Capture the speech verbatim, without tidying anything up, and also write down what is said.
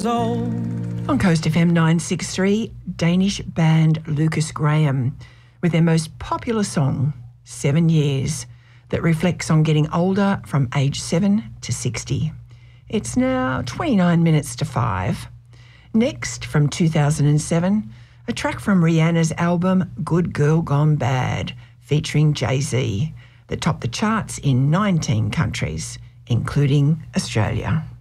years old. On Coast F M nine sixty-three, Danish band Lucas Graham with their most popular song, Seven Years, that reflects on getting older from age seven to sixty. It's now twenty-nine minutes to five. Next, from two thousand seven, a track from Rihanna's album Good Girl Gone Bad, featuring Jay-Z, that topped the charts in nineteen countries, including Australia.